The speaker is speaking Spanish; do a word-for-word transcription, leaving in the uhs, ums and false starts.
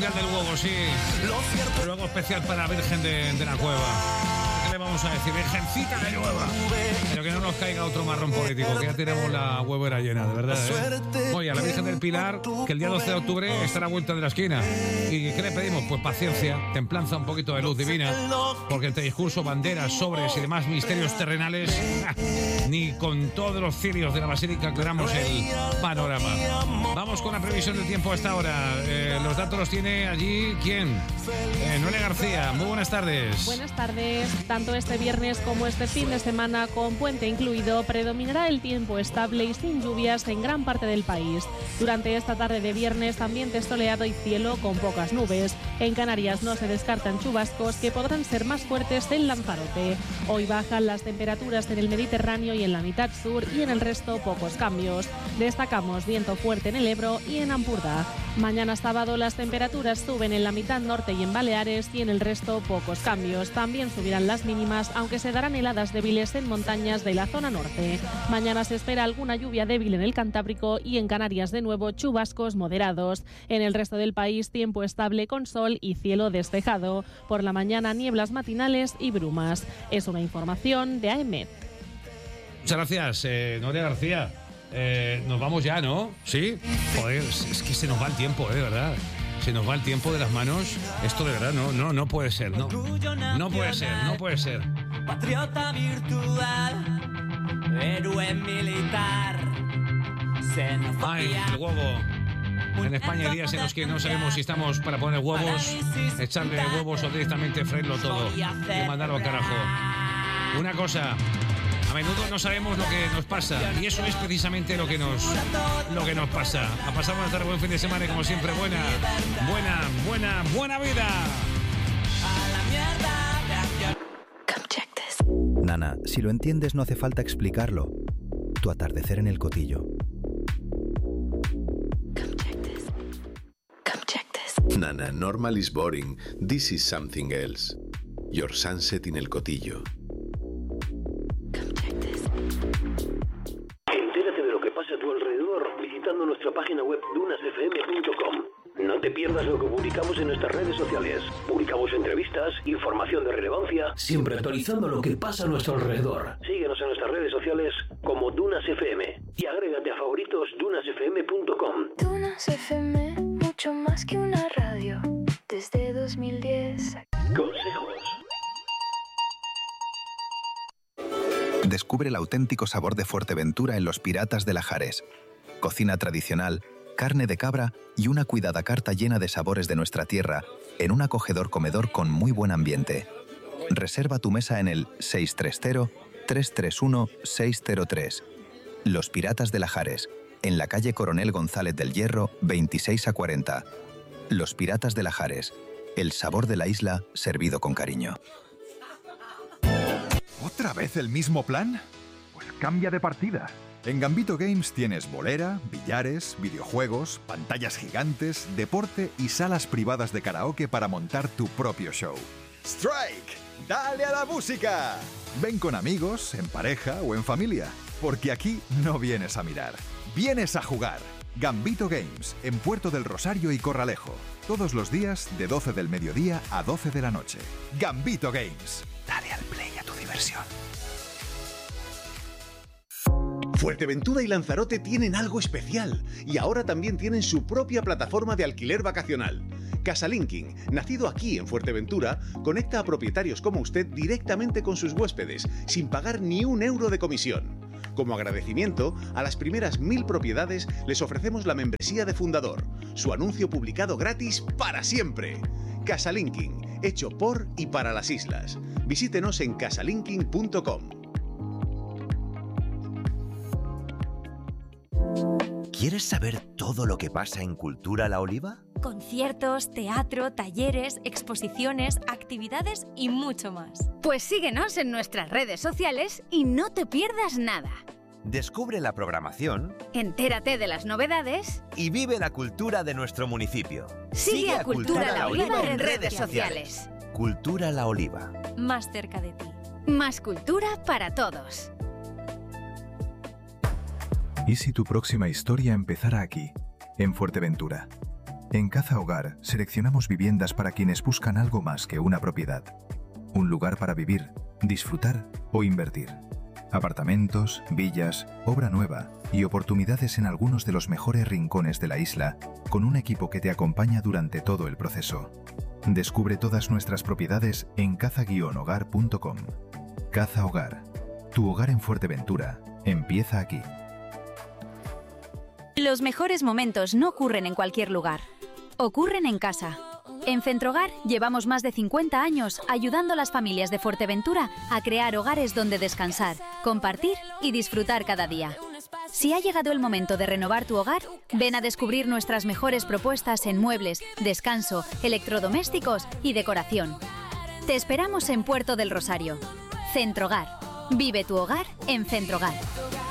especial del huevo, sí. Luego especial para Virgen de, de la Cueva. ¿Qué le vamos a decir? Virgencita de Nueva. Pero que no nos caiga otro marrón político, que ya tenemos la huevera llena, de verdad, ¿eh? Oye, a la Virgen del Pilar, que el día doce de octubre estará a vuelta de la esquina. ¿Y qué le pedimos? Pues paciencia, templanza, un poquito de luz divina, porque entre discurso, banderas, sobres y demás misterios terrenales, ni con todos los cirios de la Basílica aclaramos el panorama. Vamos con la previsión del tiempo a esta hora. Eh, los datos los tiene allí, ¿quién? Eh, Noelia García, muy buenas tardes. Buenas tardes. Tanto este viernes como este fin de semana, con puente incluido, predominará el tiempo estable y sin lluvias en gran parte del país. Durante esta tarde de viernes, ambiente soleado y cielo con pocas nubes. En Canarias no se descartan chubascos que podrán ser más fuertes en Lanzarote. Hoy bajan las temperaturas en el Mediterráneo y en la mitad sur, y en el resto pocos cambios. Destacamos viento fuerte en el Ebro y en Ampurdá. Mañana sábado las temperaturas suben en la mitad norte y en Baleares, y en el resto pocos cambios. También subirán las mínimas, aunque se darán heladas débiles en montañas de la zona norte. Mañana se espera alguna lluvia débil en el Cantábrico, y en Canarias de nuevo chubascos moderados. En el resto del país tiempo estable con sol y cielo despejado. Por la mañana nieblas matinales y brumas. Es una información de A E M E T. Muchas gracias, eh, Noelia García. Eh, nos vamos ya, ¿no? ¿Sí? Joder, es que se nos va el tiempo, ¿eh? De verdad. Se nos va el tiempo de las manos. Esto de verdad no, no, no puede ser, no. No puede ser, no puede ser. Patriota virtual, héroe militar. Ay, el huevo. En España hay días en los que no sabemos si estamos para poner huevos, echarle huevos o directamente freírlo todo y mandarlo al carajo. Una cosa, a menudo no sabemos lo que nos pasa, y eso es precisamente lo que nos lo que nos pasa. A pasar buena tarde, buen fin de semana y como siempre, buena, buena, buena, buena vida. Nana, si lo entiendes no hace falta explicarlo. Tu atardecer en el Cotillo. Nana, normal is boring. This is something else. Your sunset in el Cotillo. Entérate de lo que pasa a tu alrededor visitando nuestra página web dunas f m punto com. No te pierdas lo que publicamos en nuestras redes sociales. Publicamos entrevistas, información de relevancia, siempre actualizando lo que pasa a nuestro alrededor. Síguenos en nuestras redes sociales como Dunas F M y agrégate a favoritos dunas f m punto com. Dunas F M, mucho más que una radio. Desde dos mil diez. Consejos. Descubre el auténtico sabor de Fuerteventura en Los Piratas de Lajares. Cocina tradicional, carne de cabra y una cuidada carta llena de sabores de nuestra tierra en un acogedor comedor con muy buen ambiente. Reserva tu mesa en el seis tres cero, tres tres uno, seis cero tres. Los Piratas de Lajares, en la calle Coronel González del Hierro, veintiséis a cuarenta. Los Piratas de Lajares, el sabor de la isla servido con cariño. ¿Otra vez el mismo plan? Pues cambia de partida. En Gambito Games tienes bolera, billares, videojuegos, pantallas gigantes, deporte y salas privadas de karaoke para montar tu propio show. ¡Strike! ¡Dale a la música! Ven con amigos, en pareja o en familia, porque aquí no vienes a mirar, vienes a jugar. Gambito Games, en Puerto del Rosario y Corralejo. Todos los días de doce del mediodía a doce de la noche. Gambito Games. Dale al play a tu diversión. Fuerteventura y Lanzarote tienen algo especial y ahora también tienen su propia plataforma de alquiler vacacional. Casalinking, nacido aquí en Fuerteventura, conecta a propietarios como usted directamente con sus huéspedes, sin pagar ni un euro de comisión. Como agradecimiento, a las primeras mil propiedades les ofrecemos la membresía de fundador, su anuncio publicado gratis para siempre. Casalinking, hecho por y para las islas. Visítenos en casalinking punto com. ¿Quieres saber todo lo que pasa en Cultura La Oliva? Conciertos, teatro, talleres, exposiciones, actividades y mucho más. Pues síguenos en nuestras redes sociales y no te pierdas nada. Descubre la programación, entérate de las novedades y vive la cultura de nuestro municipio. Sigue, Sigue a Cultura, Cultura La Oliva en redes sociales. Cultura La Oliva. Más cerca de ti. Más cultura para todos. ¿Y si tu próxima historia empezara aquí, en Fuerteventura? En Caza Hogar seleccionamos viviendas para quienes buscan algo más que una propiedad. Un lugar para vivir, disfrutar o invertir. Apartamentos, villas, obra nueva y oportunidades en algunos de los mejores rincones de la isla, con un equipo que te acompaña durante todo el proceso. Descubre todas nuestras propiedades en caza guion hogar punto com. Caza Hogar. Tu hogar en Fuerteventura empieza aquí. Los mejores momentos no ocurren en cualquier lugar. Ocurren en casa. En Centrogar llevamos más de cincuenta años ayudando a las familias de Fuerteventura a crear hogares donde descansar, compartir y disfrutar cada día. Si ha llegado el momento de renovar tu hogar, ven a descubrir nuestras mejores propuestas en muebles, descanso, electrodomésticos y decoración. Te esperamos en Puerto del Rosario. Centrogar. Vive tu hogar en Centrogar.